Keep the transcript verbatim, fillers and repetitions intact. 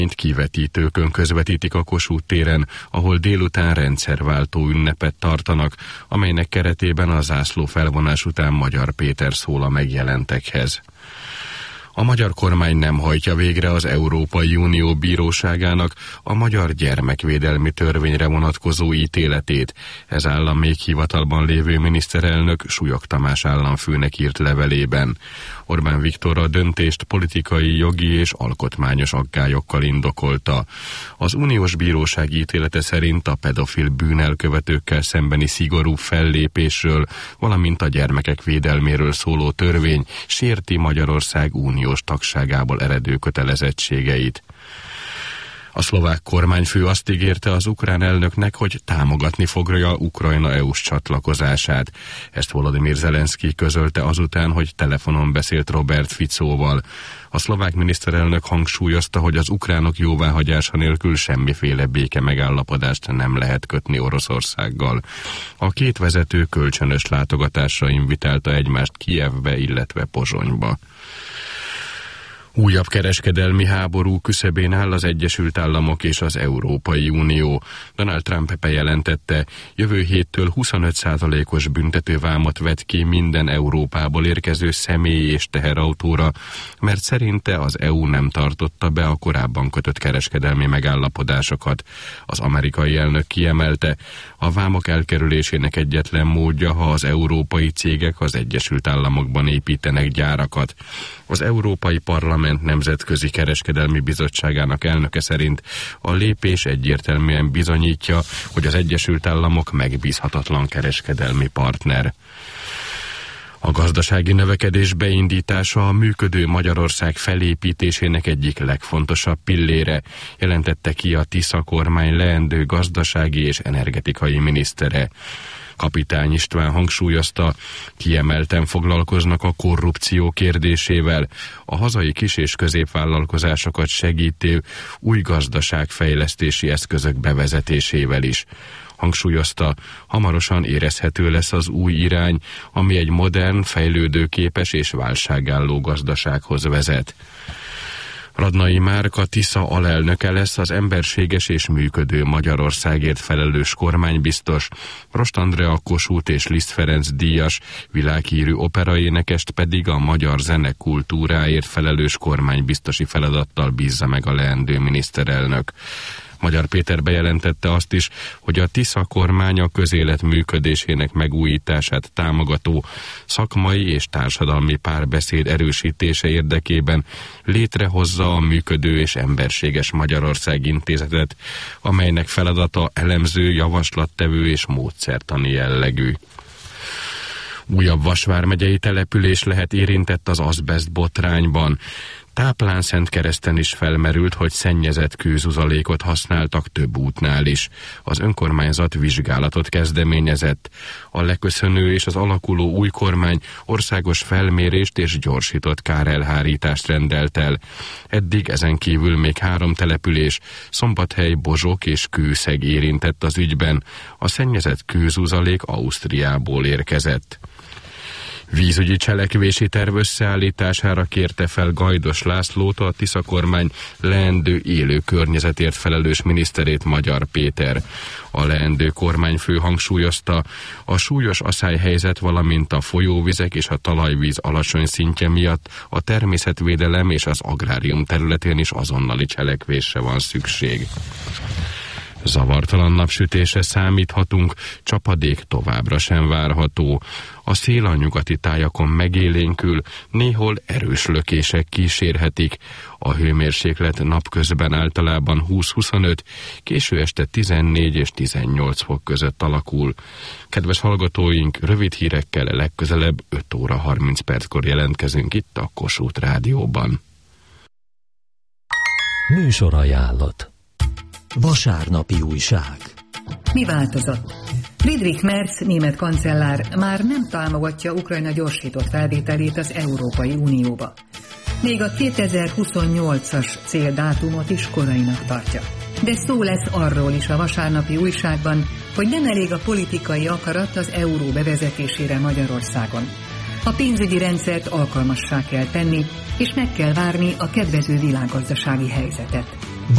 kivetítőkön közvetítik a Kossuth téren, ahol délután rendszerváltó ünnepet tartanak, amelynek keretében a zászló felvonás után Magyar Péter szól a megjelentekhez. A magyar kormány nem hajtja végre az Európai Unió bíróságának a magyar gyermekvédelmi törvényre vonatkozó ítéletét. Ez áll a még hivatalban lévő miniszterelnök Súlyog Tamás államfőnek írt levelében. Orbán Viktor a döntést politikai, jogi és alkotmányos aggályokkal indokolta. Az uniós bíróság ítélete szerint a pedofil bűnelkövetőkkel szembeni szigorú fellépésről, valamint a gyermekek védelméről szóló törvény sérti Magyarország uniós tagságából eredő kötelezettségeit. A szlovák kormányfő azt ígérte az ukrán elnöknek, hogy támogatni fogja Ukrajna é u-s csatlakozását. Ezt Volodymyr Zelenszky közölte azután, hogy telefonon beszélt Robert Ficóval. A szlovák miniszterelnök hangsúlyozta, hogy az ukránok jóváhagyása nélkül semmiféle béke megállapodást nem lehet kötni Oroszországgal. A két vezető kölcsönös látogatásra invitálta egymást Kijevbe, illetve Pozsonyba. Újabb kereskedelmi háború küszöbén áll az Egyesült Államok és az Európai Unió. Donald Trump bejelentette, jövő héttől huszonöt százalékos büntetővámot vet ki minden Európából érkező személy és teherautóra, mert szerinte az é u nem tartotta be a korábban kötött kereskedelmi megállapodásokat. Az amerikai elnök kiemelte, a vámok elkerülésének egyetlen módja, ha az európai cégek az Egyesült Államokban építenek gyárakat. Az Európai Parlament Nemzetközi Kereskedelmi Bizottságának elnöke szerint a lépés egyértelműen bizonyítja, hogy az Egyesült Államok megbízhatatlan kereskedelmi partner. A gazdasági növekedés beindítása a működő Magyarország felépítésének egyik legfontosabb pillére, jelentette ki a Tisza kormány leendő gazdasági és energetikai minisztere. Kapitány István hangsúlyozta, kiemelten foglalkoznak a korrupció kérdésével, a hazai kis- és középvállalkozásokat segítő új gazdaságfejlesztési eszközök bevezetésével is. Hangsúlyozta, hamarosan érezhető lesz az új irány, ami egy modern, fejlődőképes és válságálló gazdasághoz vezet. Radnai Márk, Tisza alelnöke lesz az emberséges és működő Magyarországért felelős kormánybiztos, Rost Andrea Kossuth és Liszt Ferenc díjas, világhírű operaénekest pedig a magyar zene kultúráért felelős kormánybiztosi feladattal bízza meg a leendő miniszterelnök. Magyar Péter bejelentette azt is, hogy a Tisza kormány a közélet működésének megújítását támogató szakmai és társadalmi párbeszéd erősítése érdekében létrehozza a Működő és Emberséges Magyarország Intézetet, amelynek feladata elemző, javaslattevő és módszertani jellegű. Újabb Vas vármegyei település lehet érintett az azbeszt botrányban. Táplánszentkereszten is felmerült, hogy szennyezett kőzuzalékot használtak több útnál is. Az önkormányzat vizsgálatot kezdeményezett. A leköszönő és az alakuló új kormány országos felmérést és gyorsított kárelhárítást rendelt el. Eddig ezen kívül még három település, Szombathely, Bozsok és Kőszeg érintett az ügyben. A szennyezett kőzuzalék Ausztriából érkezett. Vízügyi cselekvési terv összeállítására kérte fel Gajdos Lászlót, a Tisza kormány leendő élő környezetért felelős miniszterét, Magyar Péter. A leendő kormányfő hangsúlyozta, a súlyos aszályhelyzet, valamint a folyóvizek és a talajvíz alacsony szintje miatt a természetvédelem és az agrárium területén is azonnali cselekvésre van szükség. Zavartalan napsütésre számíthatunk, csapadék továbbra sem várható. A szél a nyugati tájakon megélénkül, néhol erős lökések kísérhetik. A hőmérséklet napközben általában húsz-huszonöt, késő este tizennégy és tizennyolc fok között alakul. Kedves hallgatóink, rövid hírekkel legközelebb öt óra harminc perckor jelentkezünk itt a Kossuth Rádióban. Műsorajánlat. Vasárnapi újság. Mi változott? Friedrich Merz, német kancellár már nem támogatja Ukrajna gyorsított felvételét az Európai Unióba. Még a kétezer-huszonnyolcas céldátumot is korainak tartja. De szó lesz arról is a vasárnapi újságban, hogy nem elég a politikai akarat az euró bevezetésére Magyarországon. A pénzügyi rendszert alkalmassá kell tenni, és meg kell várni a kedvező világgazdasági helyzetet.